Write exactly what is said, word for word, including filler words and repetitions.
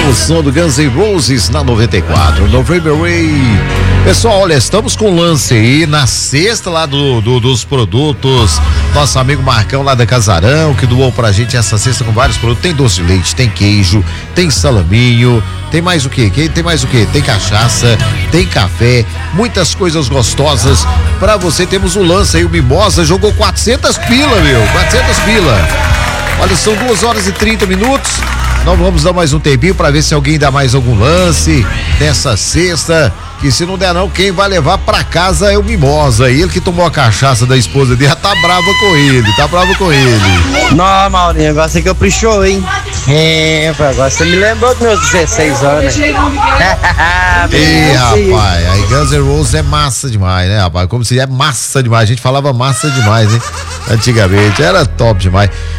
O som do Guns N' Roses na noventa e quatro, November Rain. Pessoal, olha, estamos com lance aí na cesta lá do, do, dos produtos. Nosso amigo Marcão lá da Casarão, que doou pra gente essa cesta com vários produtos. Tem doce de leite, tem queijo, tem salaminho, tem mais o quê? Tem mais o quê? Tem cachaça, tem café, muitas coisas gostosas pra você. Temos o lance aí, o Mimosa jogou quatrocentas pila, meu, quatrocentas pila. Olha, são duas horas e trinta minutos. Nós vamos dar mais um tempinho pra ver se alguém dá mais algum lance nessa sexta. Que se não der não, quem vai levar pra casa é o Mimosa. Ele que tomou a cachaça da esposa dele, já tá brava com ele, tá brava com ele. Não, Maurinho, agora você caprichou, hein? É, agora você me lembrou dos meus dezesseis anos. Ei, rapaz, aí Guns N' Roses é massa demais, né, rapaz? Como se é massa demais, a gente falava massa demais, hein? Antigamente, era top demais.